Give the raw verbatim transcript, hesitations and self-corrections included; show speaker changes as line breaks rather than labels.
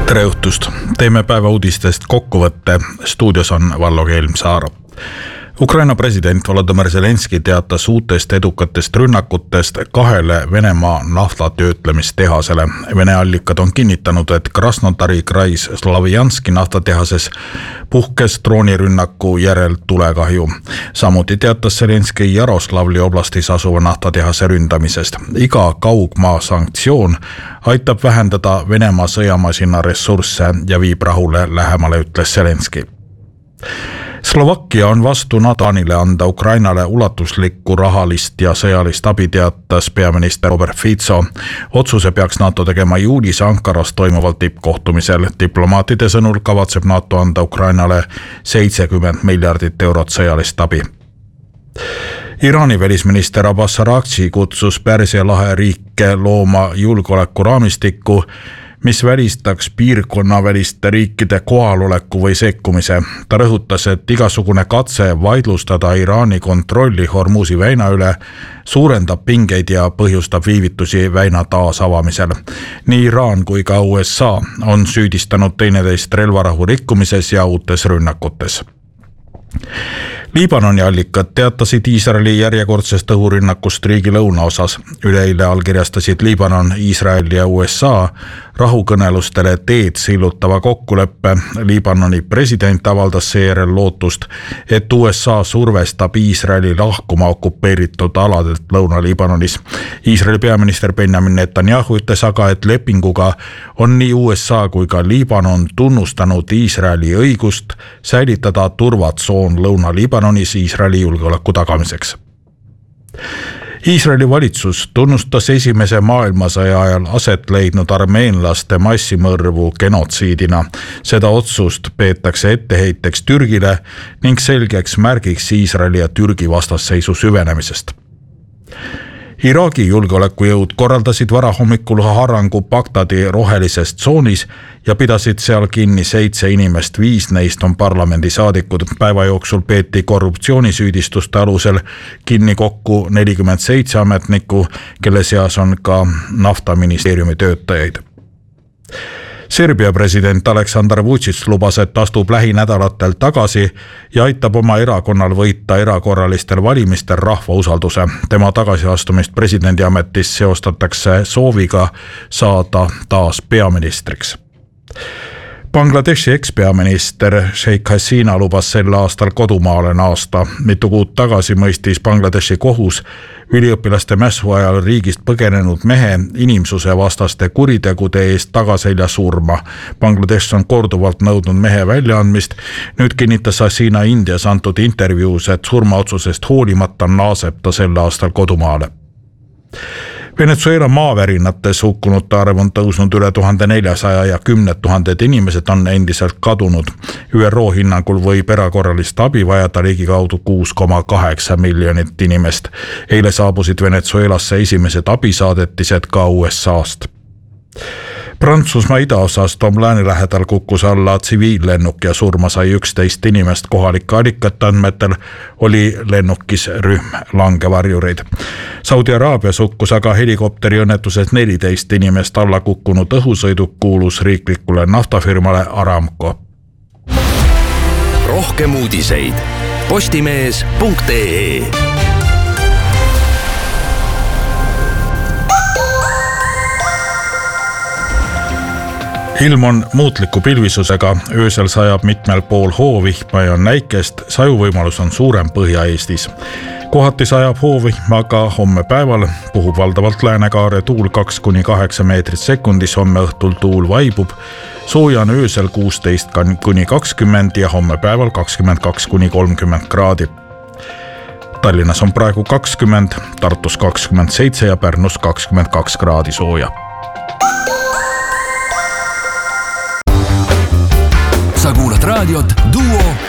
Tere õhtust! Teeme päeva uudistest kokkuvõtte. Stuudios on Vallo Keelmsaar. Ukraina president Volodymyr Zelenski teatas uutest edukatest rünnakutest kahele Venemaa naftatöötlemistehasele. Vene allikad on kinnitanud, et Krasnodari krais Slavjanski naftatehases puhkes droonirünnaku järel tulekahju. Samuti teatas Zelenski Jaroslavli oblastis asuva naftatehase ründamisest. Iga kaugmaa sanktsioon aitab vähendada Venemaa sõjamasina ressursse ja viib rahule lähemale, ütles Zelenski. Slovakkia on vastu Natanile anda Ukrainale ulatuslikku rahalist ja sõjalist abi, teatas peaminister Robert Fico. Otsuse peaks NATO tegema juulis Ankaras toimuval tippkohtumisel. Diplomaatide sõnul kavatseb NATO anda Ukrainale seitsekümmend miljardit eurot sõjalist abi. Iraani välisminister Abbas Araghchi kutsus Pärsia lahe riike looma julgeolekuraamistikku, mis välistaks piirkonna väliste riikide kohaloleku või sekkumise. Ta rõhutas, et igasugune katse vaidlustada Iraani kontrolli Hormuzi väina üle suurendab pingeid ja põhjustab viivitusi väina taasavamisel. Nii Iraan kui ka U S A on süüdistanud teineteist relvarahu rikkumises ja uutes rünnakutes. Liibanoni allikad teatasid Iisraeli järjekordsest õhurünnakust riigi lõunaosas. Üleeile allkirjastasid Liibanon, Iisrael ja U S A rahukõnelustele teed sillutava kokkuleppe. Liibanoni president avaldas seejärel lootust, et U S A survestab Iisraeli lahkuma okupeeritud aladelt Lõuna-Liibanonis. Iisraeli peaminister Benjamin Netanyahu ütles aga, et lepinguga on nii U S A kui ka Liibanon tunnustanud Iisraeli õigust säilitada turvatsoon Lõuna-Liibanonis Iisraeli julgeoleku tagamiseks. Iisraeli valitsus tunnustas esimese maailmasõja ajal aset leidnud armeenlaste massimõrvu genotsiidina. Seda otsust peetakse etteheiteks Türgile ning selgeks märgiks Iisraeli ja Türgi vastasseisu süvenemisest. Iraagi julgeolekujõud korraldasid varahommikul harangu Bagdadi rohelises tsoonis ja pidasid seal kinni seitse inimest, viis neist on parlamendisaadikud. Päeva jooksul peeti korruptsioonisüüdistuste alusel kinni kokku nelikümmend seitse ametnikku, kelle seas on ka naftaministeeriumi töötajaid. Serbia president Aleksandar Vučić lubas, et astub lähinädalatel tagasi ja aitab oma erakonnal võita erakorralistel valimistel rahva usalduse. Tema tagasiastumist presidendiametist seostatakse sooviga saada taas peaministriks. Bangladeshi ekspeaminister Sheikh Hasina lubas sel aastal kodumaale naasta. Mitu kuud tagasi mõistis Bangladeshi kohus üliõpilaste mässu ajal riigist põgenenud mehe inimsuse vastaste kuritegude eest tagaselja surma. Bangladesh on korduvalt nõudnud mehe väljaandmist. Nüüd kinnitas Hasina Indias antud intervjuus, et surmaotsusest hoolimata naaseb ta sel aastal kodumaale. Venezuela maavärinates hukkunute arv on tõusnud üle tuhande neljasaja ja kümned tuhanded inimesed on endiselt kadunud. Ü R O hinnangul võib erakorralist abi vajada ligikaudu kuus koma kaheksa miljonit inimest. Eile saabusid Venezuelasse esimesed abisaadetised ka U S A-st. Prantsusmaa idaosas Tom Lääni lähedal kukkus alla tsiviillennuk ja surma sai üksteist inimest. Kohalike allikate andmetel oli lennukis rühm langevarjureid. Saudi Araabias hukkus aga helikopteri õnnetuses neliteist inimest. Alla kukkunud õhusõiduk kuulus riiklikule naftafirmale Aramco.
Rohkem uudiseid postimees punkt ee.
Ilm on muutliku pilvisusega, öösel sajab mitmel pool hoovihma ja näikest, sajuvõimalus on suurem Põhja-Eestis. Kohati sajab hoovihma, aga homme päeval puhub valdavalt läänekaare tuul kaks kuni kaheksa meetrit sekundis, homme õhtul tuul vaibub, sooja on öösel kuusteist kuni kakskümmend ja homme päeval kakskümmend kaks kuni kolmkümmend kraadi. Tallinnas on praegu kakskümmend, Tartus kakskümmend seitse ja Pärnus kakskümmend kaks kraadi sooja.
Sa kuulad raadiot Duo